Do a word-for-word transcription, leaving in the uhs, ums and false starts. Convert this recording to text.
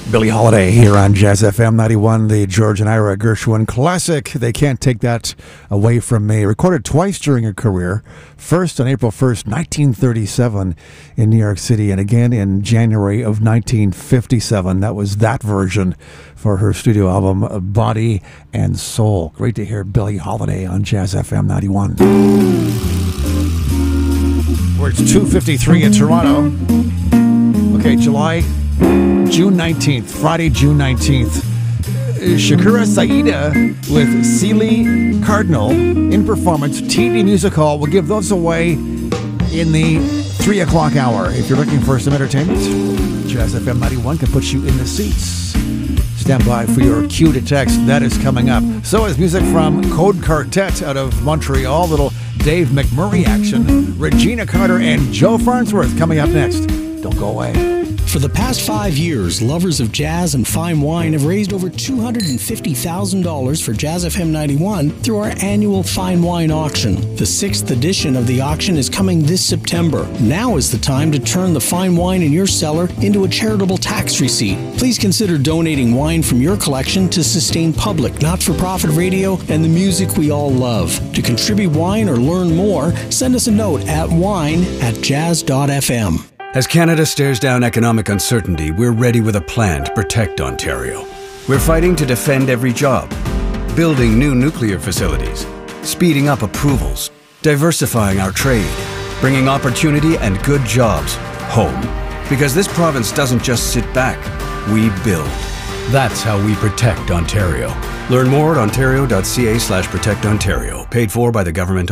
Billie Holiday here on Jazz F M ninety-one, the George and Ira Gershwin classic. They Can't Take That Away From Me. Recorded twice during her career. First on April first, nineteen thirty-seven in New York City, and again in January of nineteen fifty-seven. That was that version for her studio album, Body and Soul. Great to hear Billie Holiday on Jazz F M ninety-one. Where it's two fifty-three in Toronto. Okay, July... June nineteenth, Friday, June nineteenth. Shakira Saida with Seeley Cardinal in performance. T D Music Hall. We'll give those away in the three o'clock hour. If you're looking for some entertainment, Jazz F M ninety-one can put you in the seats. Stand by for your cue to text. That is coming up. So is music from Code Quartet out of Montreal. Little Dave McMurray action. Regina Carter and Joe Farnsworth coming up next. Don't go away. For the past five years, lovers of jazz and fine wine have raised over two hundred fifty thousand dollars for Jazz F M ninety-one through our annual Fine Wine Auction. The sixth edition of the auction is coming this September. Now is the time to turn the fine wine in your cellar into a charitable tax receipt. Please consider donating wine from your collection to sustain public, not-for-profit radio and the music we all love. To contribute wine or learn more, send us a note at wine at jazz dot f m. As Canada stares down economic uncertainty, we're ready with a plan to protect Ontario. We're fighting to defend every job, building new nuclear facilities, speeding up approvals, diversifying our trade, bringing opportunity and good jobs home. Because this province doesn't just sit back, we build. That's how we protect Ontario. Learn more at ontario dot c a slash protect ontario. Paid for by the Government